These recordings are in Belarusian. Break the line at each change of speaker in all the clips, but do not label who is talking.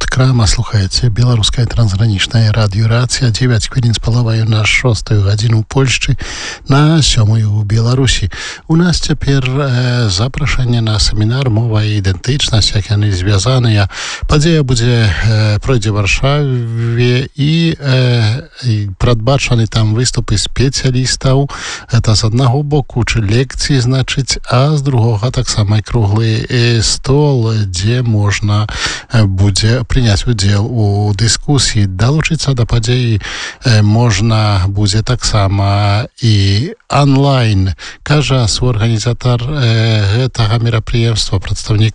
Крама, слухаєте Білоруське трансграничне радіо Рація, 9 хвилин з половиною на 6 годину в Польщі, на 7 у Білорусі. У нас тепер запрошення на семінар «Мова і ідентичність», як вони зв'язані. Подія пройде в Варшаві і передбачені там виступи спеціалістів. Це з одного боку, чи лекції, значить, а з другого так само і круглий стол, де можна буде прийняти уділ у дискусії. Долучитися до події можна буде так само і онлайн. Каже суорганізатор гэтага мерапрыемства, прадстаўнік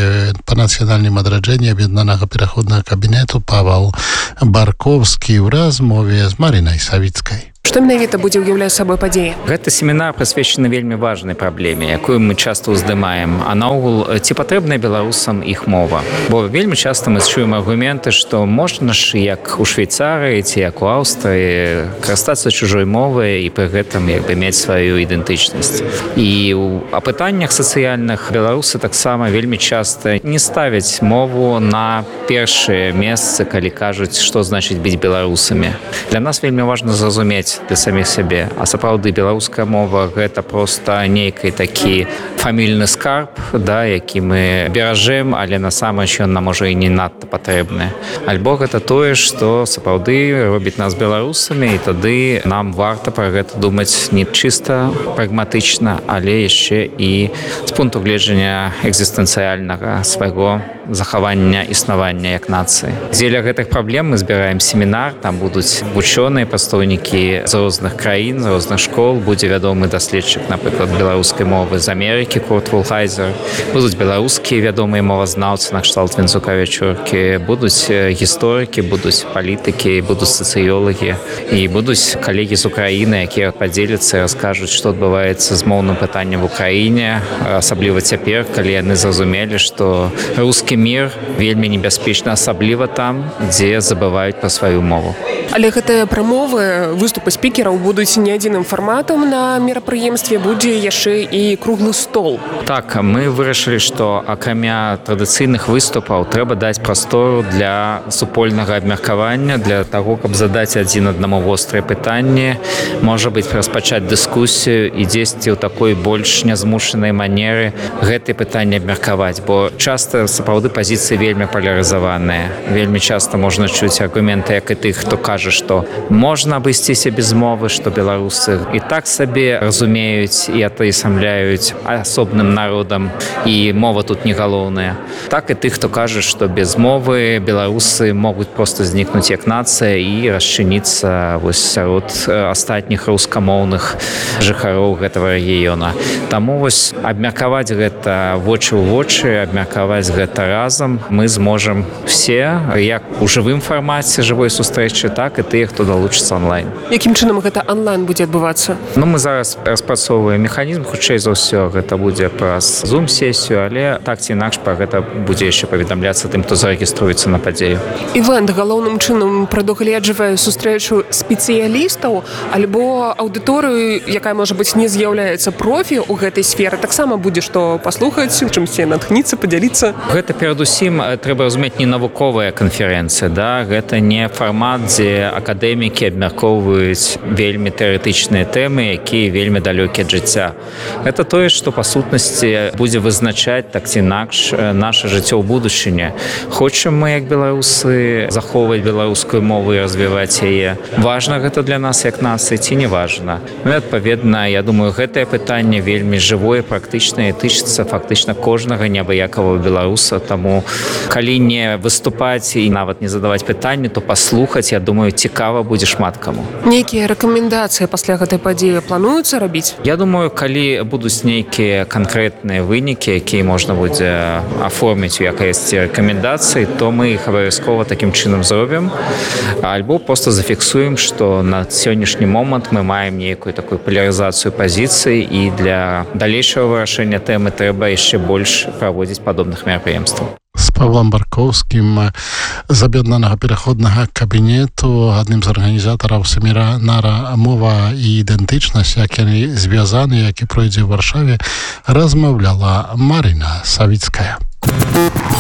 па нацыянальным адраджэнні Аб'яднанага пераходнага кабінету Павел Барковскі ў размове з Маринай Савіцкай.
Што менавіта будзе ўяўляць сабой падзея?
Гэты семінар прысвечаны вельмі важнай праблеме, якую мы часта ўздымаем. А наогул, ці патрэбная беларусам іх мова? Бо вельмі часта мы чуем аргументы, што можна ж, як у Швейцарыі ці як у Аўстрыі, карыстацца чужой мовай і пры гэтым мець сваю ідэнтычнасць. І ў апытаннях сацыяльных беларусы таксама вельмі часта не ставяць мову на першае месца, калі кажуць, што значыць быць беларусамі. Для нас вельмі важна зразумець для самих сябе. А сапраўды беларуская мова гэта проста нейкі такі фамільны скарб, да, які мы беражэм, але насамрэч ён нам можа і не надта патрэбны. Альбо гэта тое, што сапраўды робіць нас беларусамі, і тады нам варта пра гэта думаць не чыста прагматычна, але яшчэ і з пункту гледжання экзістэнцыяльнага свайго захавання існавання як нацыі. Дзеля гэтых праблем мы збіраем семінар, там будуць вучоныя, прадстаўнікі з розных краін, з розных школ, будзе вядомы даследчык, напрыклад, беларускай мовы з Амерыкі Курт Вулхайзер, будуць беларускія вядомыя мовазнаўцы накшталт Венцука-Вячуркі, будуць гісторыкі, будуць палітыкі, будуць сацыёлагі і будуць калегі з Украіны, якія падзеляцца і раскажуць, што адбываецца з моўным пытаннем в Украіне, асабліва цяпер, калі яны зразумелі, што рускі мір вельмі небяспечны, асабліва там, дзе забываюць пра сваю мову.
Але гэтыя прамовы, выступы спікераў будуць не адзіным фарматам на мерапрыемстве, будзе яшчэ і круглы стол.
Так, мы вырашылі, што акрамя традыцыйных выступаў трэба даць прастору для супольнага абмеркавання, для таго, каб задаць адзін аднаму вострыя пытанні, можа быць, распачаць дыскусію і дзесьці ў такой больш нязмушанай манеры гэтыя пытанні абмеркаваць, бо часта сапраўды пазіцыі вельмі палярызаваныя. Вельмі часта можна чуць аргументы, як і тых, хто кажа, што можна абысціся без мовы, што беларусы і так сабе разумеюць і атаясамляюць асобным народам, і мова тут не галоўная. Так і тых, хто кажа, што без мовы беларусы могуць проста знікнуць як нацыя і расчыніцца сярод астатніх рускамоўных жыхароў гэтага рэгіёна. Таму абмеркаваць гэта вочы ў вочы, абмеркаваць гэта разам мы зможам все, як у жывым фармаце жывой сустрэчы, так і тыя, хто далучыцца онлайн.
Якім чынам гэта онлайн будзе адбывацца?
Мы зараз распрацоўваем механізм, хутчэй за ўсё гэта будзе праз Zoom-сесію, але так ці інакш пра гэта будзе яшчэ паведамляцца тым, хто зарэгіструецца на падзею.
Івент галоўным чынам прадугледжвае сустрэчу спецыялістаў альбо аўдыторыю, якая, можа быць, не з'яўляецца профі ў гэтай сферы, таксама будзе што паслухаць, чымсьці натхніцца, падзяліцца.
Гэта перадусім трэба разумець не навуковая канферэнцыя, да? Гэта не фармат, дзе акадэмікі абмяркоўваюць вельмі тэарэтычныя тэмы, якія вельмі далёкія ад жыцця. Гэта тое, што па сутнасці будзе вызначаць так ці інакш наша жыццё ў будучыні. Хочам мы, як беларусы, захоўваць беларускую мову і развіваць яе. Важна гэта для нас як нацыі ці не важна? Адпаведна, я думаю, гэтае пытанне вельмі жывое, практычнае і тычыцца фактычна кожнага неабыякавага беларуса. Таму, калі не выступаць і нават не задаваць пытанні, то паслухаць, я думаю, цікава будзе шмат каму.
Нейкія рэкамендацыі пасля гэтай падзеі плануюцца рабіць?
Я думаю, калі будуць нейкія канкрэтныя вынікі, якія можна будзе аформіць у якасці рэкамендацый, то мы іх абавязкова такім чынам зробім. Альбо проста зафіксуем, што на сённяшні момант мы маем нейкую такую палярызацыю пазіцый, і для далейшага вырашэння тэмы трэба яшчэ больш праводзіць падобных мерапрыемстваў.
З Павлом Барковскім з Аб'яднанага пераходнага кабінету, адным з арганізатараў семінара «Мова і ідэнтычнасць», як яны звязаны, які пройдзе ў Варшаве, размаўляла Марина Савіцкая.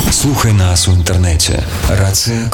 Слухай нас у інтэрнэце. Рацыя